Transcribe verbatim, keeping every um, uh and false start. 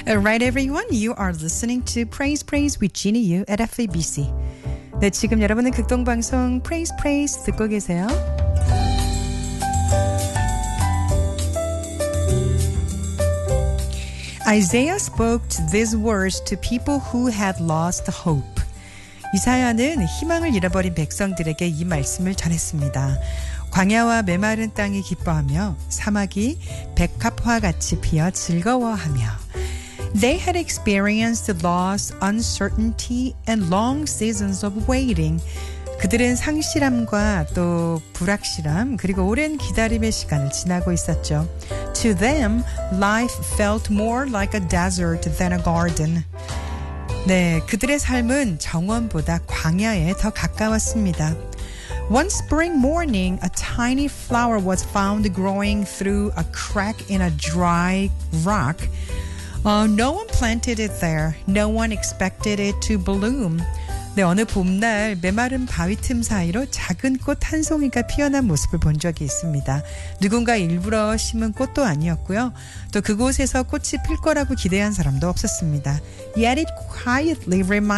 Alright, everyone, you are listening to Praise Praise with Jeannie Yu at F A B C. 네, 지금 여러분은 극동방송 Praise Praise 듣고 계세요. Isaiah spoke these words to people who had lost hope. 이사야는 희망을 잃어버린 백성들에게 이 말씀을 전했습니다. 광야와 메마른 땅이 기뻐하며 사막이 백합화 같이 피어 즐거워하며 They had experienced loss, uncertainty, and long seasons of waiting. 그들은 상실함과 또 불확실함 그리고 오랜 기다림의 시간을 지나고 있었죠. To them, life felt more like a desert than a garden. 네, 그들의 삶은 정원보다 광야에 더 가까웠습니다. One spring morning, a tiny flower was found growing through a crack in a dry rock. Uh, no one planted it there. No one expected it to bloom. 네, 어느 봄날 메마른 바위 틈 사이로 작은 꽃 한 송이가 피어난 모습을 본 적이 있습니다. 누군가 일부러 심은 꽃도 아니었고요. 또 그곳에서 꽃이 필 거라고 기대한 사람도 없었습니다. Yet it quietly reminded